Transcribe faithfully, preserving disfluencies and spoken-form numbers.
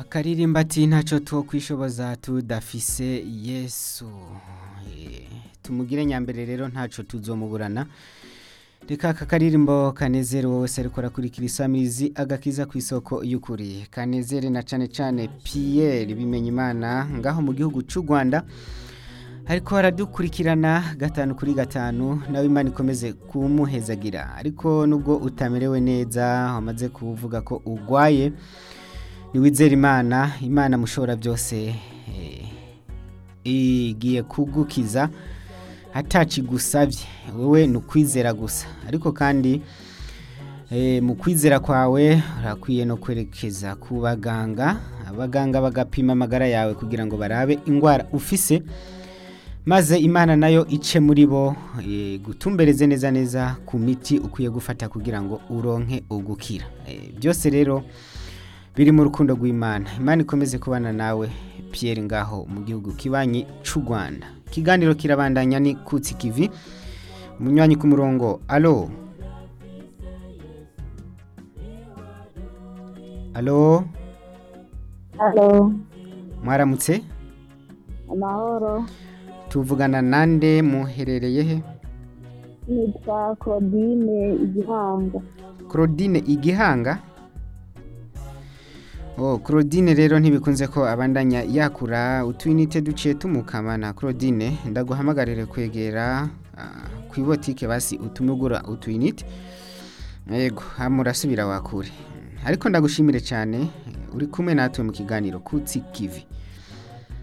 akaririmba ati ntacyo two kwishoboza tudafise yesu Eh, tumugire nyambere rero ntacyo tuzomuburana reka aka karirimbo kanezere wowe wese ariko arakurikira isamirizi agakiza ku isoko y'ukuri kanezere na cane cane Pierre Bimenyimana ngaho mu gihugu cy'u Rwanda ariko aradukurikirana gatanu kuri gatanu nawe Imana ikomeze kumuhezagira ariko nubwo utamerewe neza wamaze kuvuga ko ugwaye niwizera Imana Imana mushobora byose eh, igiye kugukiza ataci gusabye wewe nukwizera gusa ariko kandi eh, mu kwizera kwawe urakwiye no kwerekeza ku baganga abaganga bagapima amagara yawe kugira ngo barabe ingwara ufise maze Imana nayo ice muri bo e, gutumbereze neza neza ku miti ukwiye gufata kugira ngo uronke ugukira e, byose rero biri mu rukundo rw'Imana Imana ikomeze kubana nawe Pierre ngaho mu gihugu kibanyi c'u Rwanda kiganiro kirabandanya ni Kutsi Kivi umunywanyi ku murongo allo allo Halo, mwaramutse amahoro. tuvugana nande muherereye he Nitwa Claudine Igihanga. Claudine Igihanga Oh Claudine rero ntibikunze ko abandanya yakura utwinite duciye tumukamana Claudine ndaguhamagarire kwegera uh, kwibotike basi utumugura utwinite yego hamurasubira wakure ariko ndagushimire cyane uri kumwe natwe mu kiganiro Kutsi Kivi